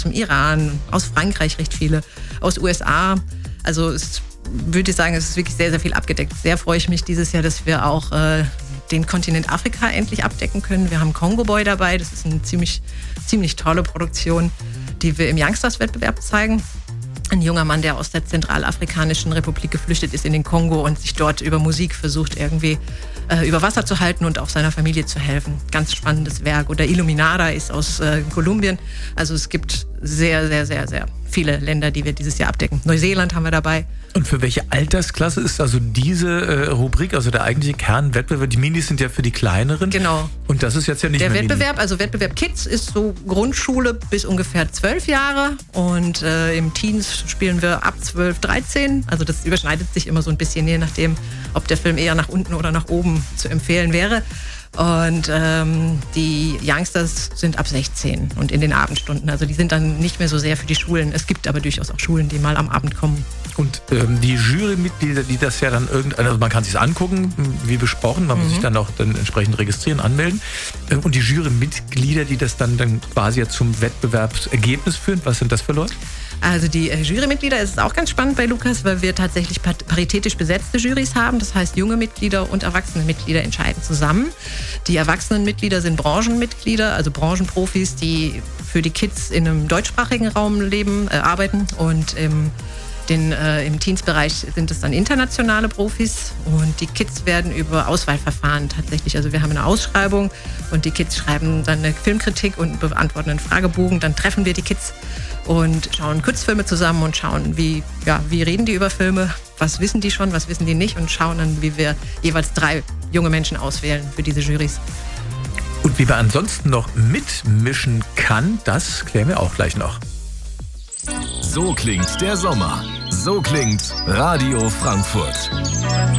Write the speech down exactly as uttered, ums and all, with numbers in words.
dem Iran, aus Frankreich recht viele, aus U S A. Also es würde ich sagen, es ist wirklich sehr, sehr viel abgedeckt. Sehr freue ich mich dieses Jahr, dass wir auch äh, den Kontinent Afrika endlich abdecken können. Wir haben Congo Boy dabei, das ist eine ziemlich, ziemlich tolle Produktion, die wir im Youngsters-Wettbewerb zeigen. Ein junger Mann, der aus der Zentralafrikanischen Republik geflüchtet ist in den Kongo und sich dort über Musik versucht, irgendwie äh, über Wasser zu halten und auch seiner Familie zu helfen. Ganz spannendes Werk. Oder Illuminada ist aus äh, Kolumbien. Also es gibt sehr, sehr, sehr, sehr viele Länder, die wir dieses Jahr abdecken. Neuseeland haben wir dabei. Und für welche Altersklasse ist also diese äh, Rubrik, also der eigentliche Kernwettbewerb? Die Minis sind ja für die Kleineren. Genau. Und das ist jetzt ja nicht der mehr Wettbewerb, Mini. also Wettbewerb Kids ist so Grundschule bis ungefähr zwölf Jahre und äh, im Teens spielen wir ab zwölf, dreizehn. Also das überschneidet sich immer so ein bisschen, je nachdem, ob der Film eher nach unten oder nach oben zu empfehlen wäre. Und ähm, die Youngsters sind ab sechzehn und in den Abendstunden. Also die sind dann nicht mehr so sehr für die Schulen. Es gibt aber durchaus auch Schulen, die mal am Abend kommen. Und ähm, die Jurymitglieder, die das ja dann irgendein, also man kann sich angucken, wie besprochen, man mhm. muss sich dann auch dann entsprechend registrieren, anmelden. Und die Jurymitglieder, die das dann, dann quasi ja zum Wettbewerbsergebnis führen, was sind das für Leute? Also die äh, Jurymitglieder, ist auch ganz spannend bei Lukas, weil wir tatsächlich paritätisch besetzte Jurys haben. Das heißt, junge Mitglieder und erwachsene Mitglieder entscheiden zusammen. Die erwachsenen Mitglieder sind Branchenmitglieder, also Branchenprofis, die für die Kids in einem deutschsprachigen Raum leben, äh, arbeiten. Und im, den, äh, im Teens-Bereich sind es dann internationale Profis. Und die Kids werden über Auswahlverfahren tatsächlich. Also wir haben eine Ausschreibung und die Kids schreiben dann eine Filmkritik und beantworten einen Fragebogen. Dann treffen wir die Kids und schauen Kurzfilme zusammen und schauen, wie, ja, wie reden die über Filme, was wissen die schon, was wissen die nicht und schauen dann, wie wir jeweils drei junge Menschen auswählen für diese Jurys. Und wie man ansonsten noch mitmischen kann, das klären wir auch gleich noch. So klingt der Sommer. So klingt Radio Frankfurt.